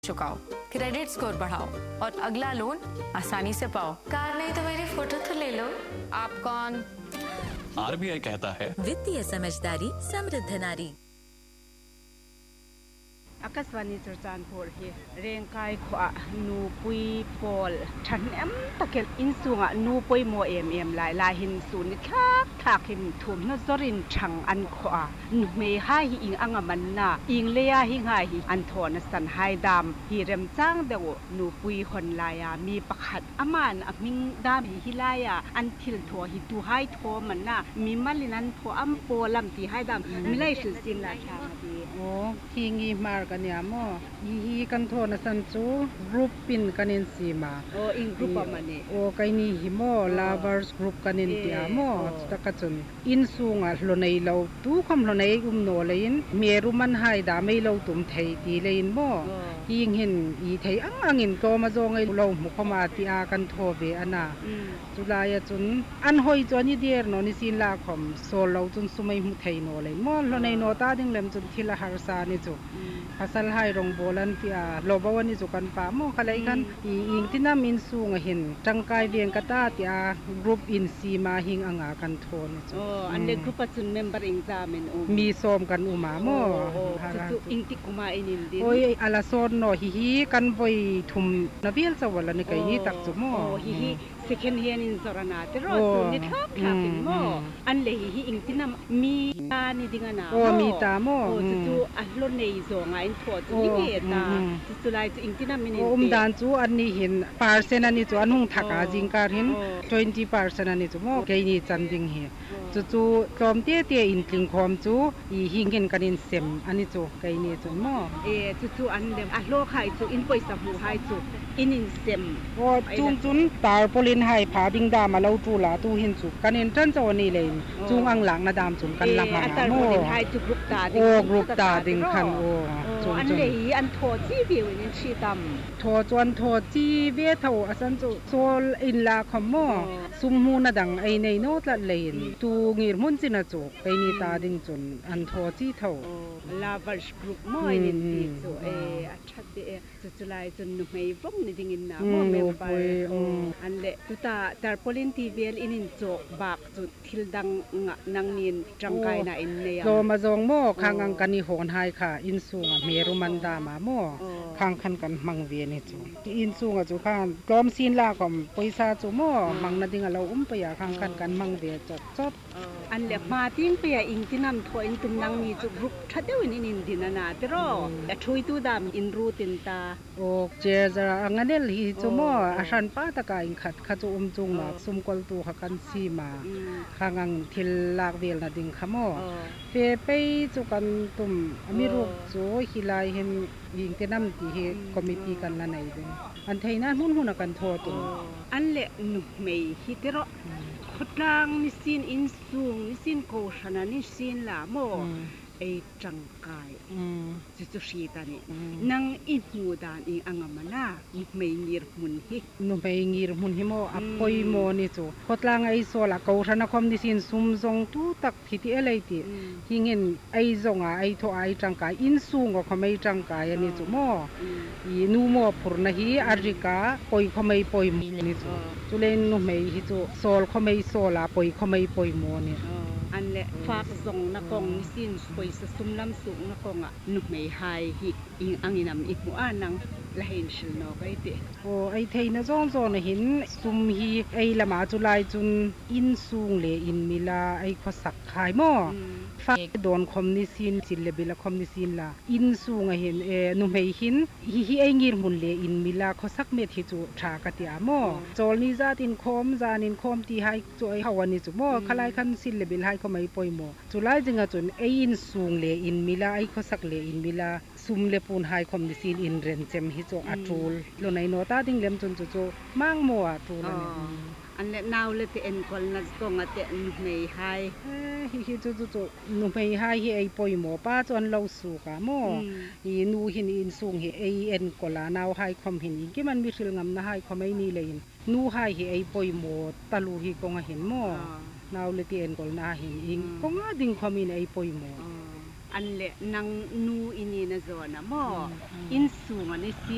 चुकाओ, credit score बढ़ाओ और अगला लोन आसानी से पाओ। कार नहीं तो मेरी फोटो तो ले लो। आप कौन? आरबीआई कहता है वित्तीय समझदारी समृद्ध नारी। आकाशवाणी चर्चानपुर ही रेंकाई खवा नुपुई पोल ठनम तकेल इंसुंगा नुपुई मो एम लाई ला हिन सुनि थाक थाक हिन थुम न जोरिन छंग अन खवा नुमे हाई इंग अंगमन्ना इंग लेया hi ngai hi an thon san hai dam hi rem chang dewo nupui hon laya mi pakhat aman aming dam hi hilaya an thil tho hi tu hai tho manna mi malinan tho am polam ti hai dam milai sil sin la tha di โอ้ทีงีมากันเนี่ยมอฮีกันโทนะสันจูรูปปินกันอินซีมาโอ้อิงรูปประมาณนี้โอ้ไกนี่หิมอลาเวอร์สกรุ๊ปกันอินเตียมอตะกะจุนอินซุงอ่ะโลในเราตู้คำโลในกุมโนเลยอินเมียรุมันให้ดาไม่เราตุ่มไทยตีเลยอินมอยิงเห็นอีไทยอังอินโตมาจงไอเราหมุขมาตีอากันโทเบอันน่ะจุลายจุนอันหอยจวนนี่เดียร์โนนิสินลาคมโซเราจุนสุไม่มุไทยโนเลยมอโลในโนตาดิงเลมจุนทิลาฮาร์ซานี่จุภาษาไทยรงโบลันที่โลบวันนี้จุกันป่าโมขลัยกันอิงที่น้ำอินสูงเห็นจังกายเวียงกตาที่กรุ๊ปอินซีมาหิงอ่างกันโทนจุอันเล็กกรุ๊ปปัจจุบันเมมเบอร์อิงจามินมีโซมกันอุมาโมจุอิงติกุมาอินินดิโอ้ยอาลาโซนโนฮิกันไปทุมนาเบียลสวรรค์นี่ก็ฮีตักจุโมฮิsecond hand in Zorana แต่รอสุนิทักทักเป็นโมอันเลยฮิอิงที่น้ำมีตานี่ดิ่งนะโอ้มีตาโมจู่อันล้นในโซงอินทัวจู่นี่เตาจู่ไลจู่อิงที่น้ำมินิดานจู่อันนี้เห็น%อันนี้จู่อันหุ่งทักอาจิงการเห็น20%อันนี้จู่โมเกนี่จันดิงเฮจู่กลมเตี้ยอินทิงคอมจู่หิงเห็นกันอินเซมอันนี้จู่เกนี่จู่โมจู่อันเดมอันโลกไฮจู่อินไปสับหูไฮจู่อินเซมโอ้จุนตาโพลินให้ผาดิงดามาเล่าจูลาตูหินจุกันเห็นจันจอนี่เลยจุงอังหลังนาดามจุงกันหลังมาโม่โอ้กรุปตาดิงคันโอ้อันเลยอันโทจีวิวนี่ชีดำโทจวนโทจีเวทเอาอสันจุโซลอินลาคอมโม่ซุมมูนาดังไอในโนตละเลยตูงีรมุนจินาจุไอนี่ตาดิงจุนอันโทจีเท่าลาบัชกรุ๊ปโม่นี่ดีจุชัดเดจุไลจุนนุ่มไม่ร่มนี่ดิ่งนะโม่เมมไปอันเละตุตาแต่พอลินทีเวลอินินโจกบากจุดทิลดังนังนินจังไกน่ะอินเนียโซมาจงโม่ข้างอังกันนี่โหนไฮค่ะอินซุงเมรุมันดามาโม่ข้างคันกันมังเวียนี่จูอินซุงจูข้างกลอมซีนลาก็ปอยซาจูโม่มังนาดิ่งเราไปยาข้างคันกันมังเวียจดอันเล็กมาทิ้งไปอิงที่นำถอยอินตุมนังมีจุกรุกทัดเดียวนินดินานาแต่รอแต่ช่วยตู้ดำอินรูตินตาโอ้เจจาอังเนลฮีจูโม่อาชันป้าตะกายขัดขจูจุงมาซุมกอลตูขกันซีมาข้างอังทิลลากเวลนาดิ่งขโมไปจุกันตุมมีรูปจูฮิลายเห็นยิงเตนำที่เฮคอมมิตี้กันละไหนเด้อันไทยนั้นหุ่นกันโทตุอันเละหนุไม่ฮิตรอขุดลางนิสินอินซุงนิสินโกชนะนิสินละโมไอจังกายจุดชีตานี่นังอินหูดานอิงอังมานาไม่งีรมุนฮินุไม่งีรมุนฮิโมอปอยโมนี่จูขุดลางไอโซละโกชนะคอมนิสินซุมซงตูตักทิติอะไรติหิงเงินไอซงไอโทไอจังกายอินซุงก็ขมายจังกายนี่จูโมอีนูโมปุรนะฮีอาริกาปอยขมายปอยมีนี่จูจุเลนนุไม่ฮิจูโซลขมายโซลาปอยขมายปอยโมนี่อันเละฝากส่งนักกองนิสินไปสุมลำสูงนักกองนุไม่หายฮิอิงอังอินำอิกมัวนังละเห็นชิลนอกไอเดโอ้ไอไทยนะจอนเห็นซุมฮีไอละมาจุไลจุนอินซุงเลอินมิลาไอขสักขายมอฝากโดนคอมนิสินสิเลบิลาคอมนิสินละอินซุงเห็นนุไม่เห็นฮิไองีรมุนเลอินมิลาขสักเม็ดฮิจูชากติอามอจอลนิซาตินคอมจานินคอมที่ให้จอยฮาวานิจูมอขลายคันสิเลบิลให้ก็ไม่ปอยโมจุไลจึงจนไออินซุงเลอินมิลาไอขสักเลอินมิลาซุมเลปูนไฮคอมดิซินอินเรนเจมฮิโจอัตูลโลในโนตาดิงเลมจนโจมังโมอัตูลอันเละนาวเลติเอ็นกอลนัสกงอเตนุไม่ไฮฮิโจนุไม่ไฮฮิไอปอยโมป้าจวนเราสูกาโมฮินูหินอินซุงฮิไอเอ็นกอลานาวไฮคอมหินอิกิมันมิริลงามนะไฮคอมไอนี่เลยนูไฮฮิไอปอยโมตาลูฮิกงเห็นโมนาวเลติเอ็นกอลนาหินอิงกงดิ่งคอมินไอปอยโมอันเละนังนูอินีนะโซนะโมอินซุงอันนี้